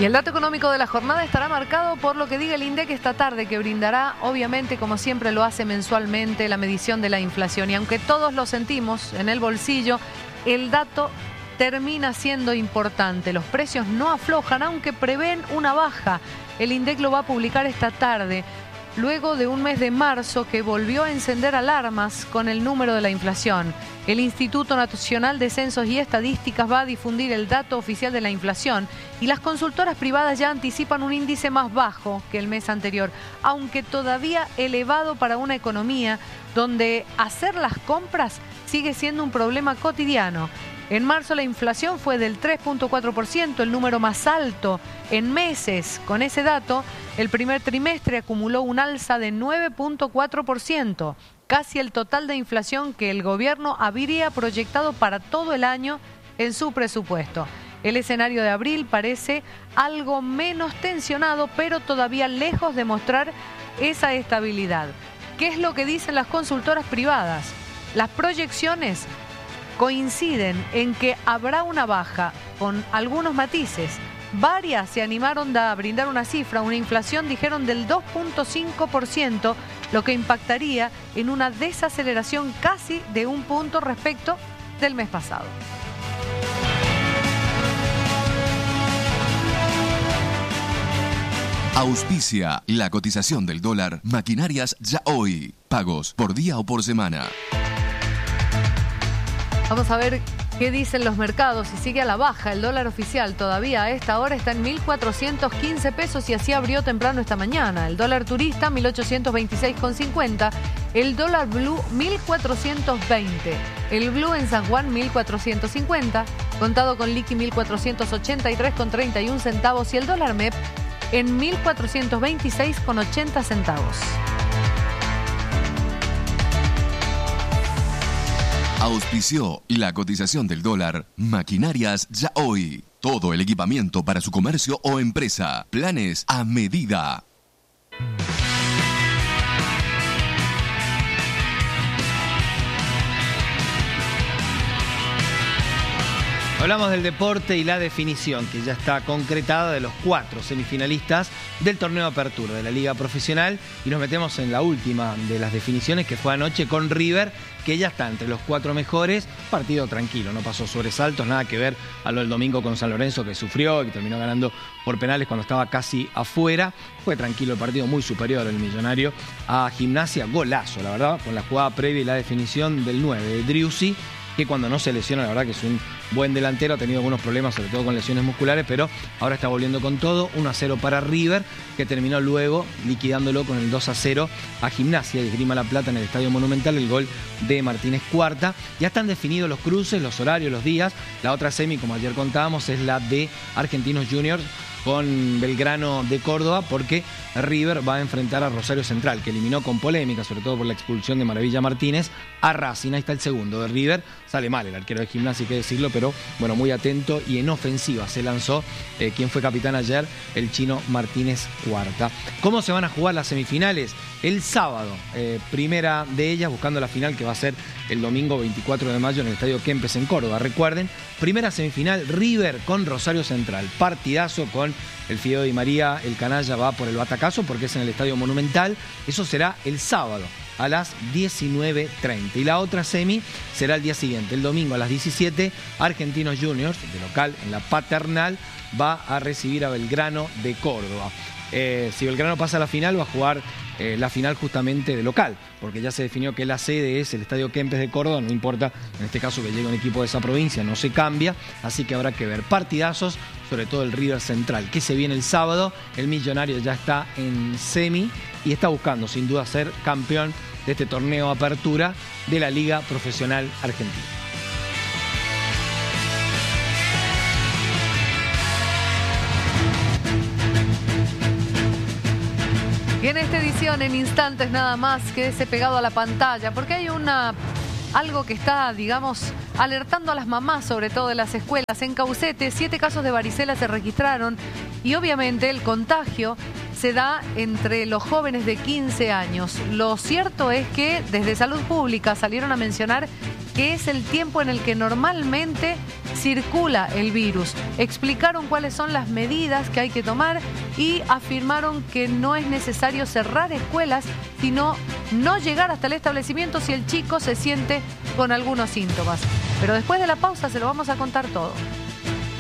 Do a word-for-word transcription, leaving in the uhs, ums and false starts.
Y el dato económico de la jornada estará marcado por lo que diga el INDEC esta tarde, que brindará, obviamente, como siempre lo hace mensualmente, la medición de la inflación. Y aunque todos lo sentimos en el bolsillo, el dato termina siendo importante. Los precios no aflojan, aunque prevén una baja. El INDEC lo va a publicar esta tarde, luego de un mes de marzo que volvió a encender alarmas con el número de la inflación. El Instituto Nacional de Censos y Estadísticas va a difundir el dato oficial de la inflación y las consultoras privadas ya anticipan un índice más bajo que el mes anterior, aunque todavía elevado para una economía donde hacer las compras sigue siendo un problema cotidiano. En marzo la inflación fue del tres punto cuatro por ciento, el número más alto en meses. Con ese dato, el primer trimestre acumuló un alza de nueve punto cuatro por ciento, casi el total de inflación que el gobierno habría proyectado para todo el año en su presupuesto. El escenario de abril parece algo menos tensionado, pero todavía lejos de mostrar esa estabilidad. ¿Qué es lo que dicen las consultoras privadas? Las proyecciones coinciden en que habrá una baja con algunos matices. Varias se animaron a brindar una cifra, una inflación, dijeron, del dos punto cinco por ciento, lo que impactaría en una desaceleración casi de un punto respecto del mes pasado. Auspicia la cotización del dólar. Maquinarias Ya Hoy. Pagos por día o por semana. Vamos a ver qué dicen los mercados. Si sigue a la baja el dólar oficial, todavía a esta hora está en mil cuatrocientos quince pesos y así abrió temprano esta mañana. El dólar turista, mil ochocientos veintiséis con cincuenta. El dólar blue, mil cuatrocientos veinte. El blue en San Juan, mil cuatrocientos cincuenta. Contado con liqui, mil cuatrocientos ochenta y tres con treinta y un centavos. Y el dólar M E P en mil cuatrocientos veintiséis con ochenta centavos. Auspició la cotización del dólar. Maquinarias Ya Hoy. Todo el equipamiento para su comercio o empresa. Planes a medida. Hablamos del deporte y la definición que ya está concretada de los cuatro semifinalistas del torneo Apertura de la Liga Profesional y nos metemos en la última de las definiciones, que fue anoche con River, que ya está entre los cuatro mejores. Partido tranquilo, no pasó sobresaltos, nada que ver a lo del domingo con San Lorenzo, que sufrió y que terminó ganando por penales cuando estaba casi afuera. Fue tranquilo el partido, muy superior el Millonario a Gimnasia. Golazo, la verdad, con la jugada previa y la definición del nueve de Driussi, que cuando no se lesiona, la verdad que es un buen delantero, ha tenido algunos problemas, sobre todo con lesiones musculares, pero ahora está volviendo con todo. uno a cero para River, que terminó luego liquidándolo con el dos a cero a Gimnasia y Esgrima La Plata en el Estadio Monumental, el gol de Martínez Cuarta. Ya están definidos los cruces, los horarios, los días. La otra semi, como ayer contábamos, es la de Argentinos Juniors con Belgrano de Córdoba, porque River va a enfrentar a Rosario Central, que eliminó con polémica, sobre todo por la expulsión de Maravilla Martínez, a Racing. Ahí está el segundo de River. Sale mal el arquero de Gimnasia, hay que decirlo, pero bueno, muy atento y en ofensiva se lanzó eh, quien fue capitán ayer, el chino Martínez Cuarta. ¿Cómo se van a jugar las semifinales? El sábado, eh, primera de ellas, buscando la final que va a ser el domingo veinticuatro de mayo en el Estadio Kempes en Córdoba. Recuerden, primera semifinal, River con Rosario Central. Partidazo con el Fideo Di María, el canalla va por el batacazo porque es en el Estadio Monumental. Eso será el sábado a las diecinueve treinta. Y la otra semi será el día siguiente, el domingo a las diecisiete. Argentinos Juniors, de local en la Paternal, va a recibir a Belgrano de Córdoba. Eh, si Belgrano pasa a la final, va a jugar eh, la final justamente de local, porque ya se definió que la sede es el Estadio Kempes de Córdoba. No importa, en este caso, que llegue un equipo de esa provincia, no se cambia, así que habrá que ver partidazos, sobre todo el River Central, que se viene el sábado. El Millonario ya está en semi y está buscando, sin duda, ser campeón de este torneo Apertura de la Liga Profesional Argentina. Y en esta edición, en instantes nada más, quédese pegado a la pantalla, porque hay una algo que está, digamos, alertando a las mamás, sobre todo de las escuelas. En Caucete, siete casos de varicela se registraron y obviamente el contagio se da entre los jóvenes de quince años. Lo cierto es que desde Salud Pública salieron a mencionar que es el tiempo en el que normalmente circula el virus. Explicaron cuáles son las medidas que hay que tomar y afirmaron que no es necesario cerrar escuelas, sino no llegar hasta el establecimiento si el chico se siente con algunos síntomas. Pero después de la pausa se lo vamos a contar todo.